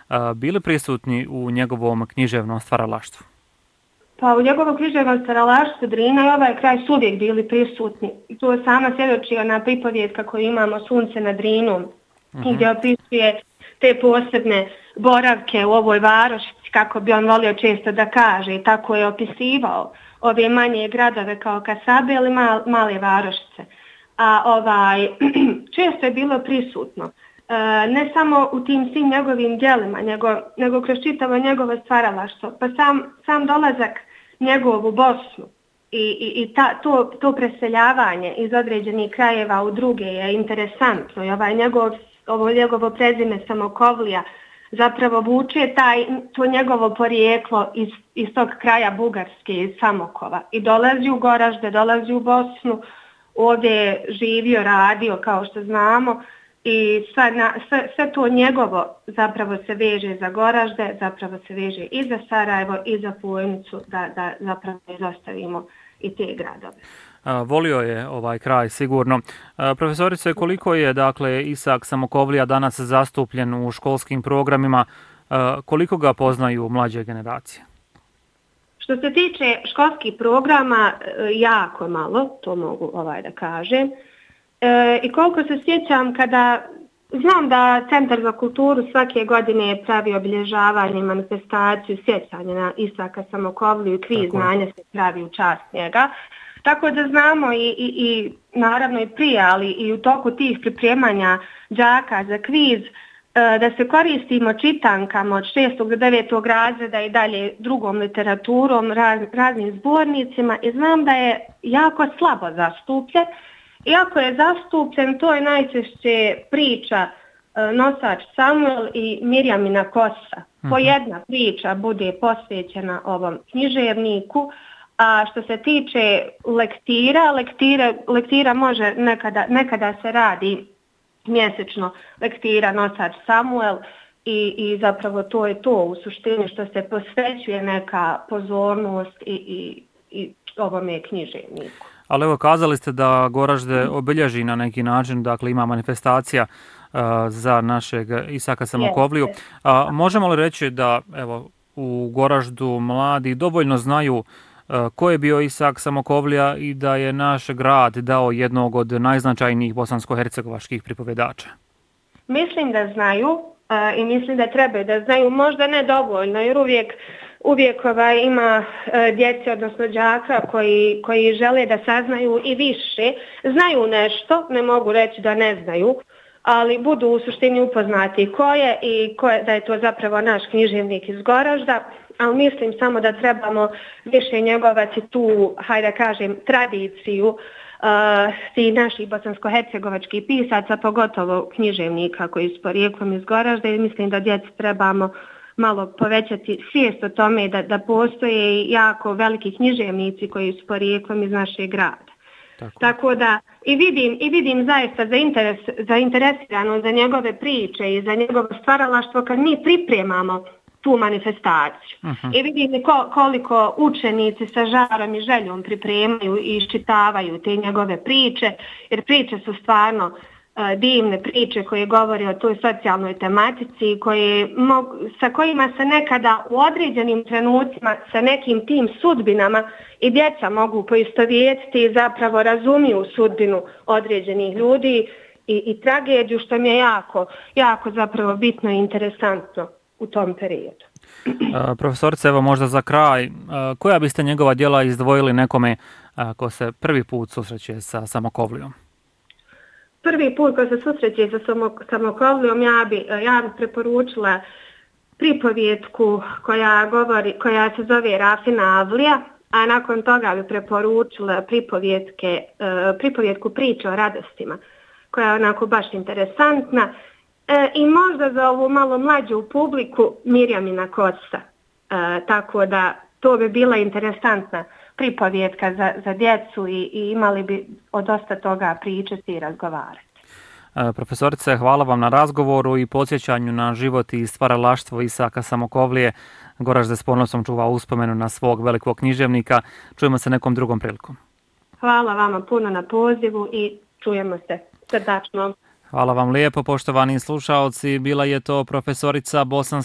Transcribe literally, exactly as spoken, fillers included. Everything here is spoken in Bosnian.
bili prisutni u njegovom književnom stvaralaštvu? Pa u njegovom književnom stvaralaštvu Drina i ovaj kraj su uvijek bili prisutni. I to sama svjedoči ona pripovjedka koju imamo Sunce nad Drinom, uh-huh. gdje opisuje te posebne boravke u ovoj varošici, kako bi on volio često da kaže, i tako je opisivao ove manje gradove kao Kasabe ili mal, male varošice. A ovaj, često je bilo prisutno. E, ne samo u tim svim njegovim djelima, nego, nego kroz čitavo njegovo stvaralaštvo. Pa sam, sam dolazak njegov u Bosnu i, i, i ta, to, to preseljavanje iz određenih krajeva u druge je interesantno. I ovaj njegov, ovo njegovo prezime Samokovlija zapravo vuče taj, to njegovo porijeklo iz, iz tog kraja Bugarske, iz Samokova. I dolazi u Goražde, dolazi u Bosnu, ovdje je živio, radio, kao što znamo, i sve, na, sve, sve to njegovo zapravo se veže za Goražde, zapravo se veže i za Sarajevo i za Fojnicu, da, da zapravo izostavimo i te gradove. A, volio je ovaj kraj sigurno. A, profesorice, koliko je dakle Isak Samokovlija danas zastupljen u školskim programima, a, koliko ga poznaju mlađe generacije? Što se tiče školskih programa, jako malo, to mogu ovaj da kažem. E, I koliko se sjećam kada, znam da Centar za kulturu svake godine pravi obilježavanje, manifestaciju, sjećanje na Isaka Samokovliju i kviz znanja se pravi u čast njega. Tako da znamo i, i, i naravno i prije, ali i u toku tih pripremanja đaka za kviz, da se koristimo čitankama od šestog do devetog razreda i dalje drugom literaturom, raz, raznim zbornicima i znam da je jako slabo zastupljen. Iako je zastupljen, to je najčešće priča Nosač Samuel i Mirjamina kosa. Po jedna priča bude posvećena ovom književniku, a što se tiče lektira, lektira, lektira može nekada, nekada se radi mjesečno lektira Nosač Samuel i, i zapravo to je to u suštini što se posvećuje neka pozornost i, i, i ovome književniku. Ali evo, kazali ste da Goražde obilježi na neki način, dakle ima manifestacija uh, za našeg Isaka Samokovliju. Uh, možemo li reći da evo u Goraždu mladi dovoljno znaju uh, ko je bio Isak Samokovlija i da je naš grad dao jednog od najznačajnijih bosansko-hercegovačkih pripovjedača? Mislim da znaju uh, i mislim da trebaju da znaju, možda ne dovoljno, jer uvijek Uvijek ovaj, ima e, djece, odnosno đaka koji, koji žele da saznaju i više. Znaju nešto, ne mogu reći da ne znaju, ali budu u suštini upoznati ko je i ko je, da je to zapravo naš književnik iz Goražda. Ali mislim samo da trebamo više njegovati tu, hajde da kažem, tradiciju uh, tih naših bosansko-hercegovačkih pisaca, pogotovo književnika koji su porijeklom iz Goražda i mislim da djeci trebamo malo povećati svijest o tome da, da postoje jako veliki književnici koji su porijeklom iz našeg grada. Tako, Tako da i vidim, i vidim zaista za interes, zainteresirano za njegove priče i za njegovo stvaralaštvo kad mi pripremamo tu manifestaciju. Uh-huh. I vidim ko, koliko učenici sa žarom i željom pripremaju i iščitavaju te njegove priče, jer priče su stvarno divne priče koje govore o toj socijalnoj tematici koje mogu, sa kojima se nekada u određenim trenucima sa nekim tim sudbinama i djeca mogu poistovjetiti i zapravo razumiju sudbinu određenih ljudi i, i tragediju, što mi je jako, jako zapravo bitno i interesantno u tom periodu. Uh, profesorice, evo možda za kraj, uh, koja biste njegova djela izdvojili nekome uh, ko se prvi put susreće sa Samokovlijom? Prvi put ko se susreće sa Samokovlijom, ja bi, ja bi preporučila pripovjetku koja, govori, koja se zove Rafina Avlija, a nakon toga bi preporučila pripovjetke, pripovjetku Priče o radostima, koja je onako baš interesantna. E, I možda za ovu malo mlađu publiku Mirjamina kosa. E, tako da to bi bila interesantna pripovjetka za, za djecu i, i imali bi od dosta toga pričati i razgovarati. E, profesorice, hvala vam na razgovoru i podsjećanju na život i stvaralaštvo Isaka Samokovlije. Goražde s ponosom čuva uspomenu na svog velikog književnika. Čujemo se nekom drugom prilikom. Hvala vama puno na pozivu i čujemo se srdačno. Hvala vam lijepo, poštovani slušaoci. Bila je to profesorica Bosanske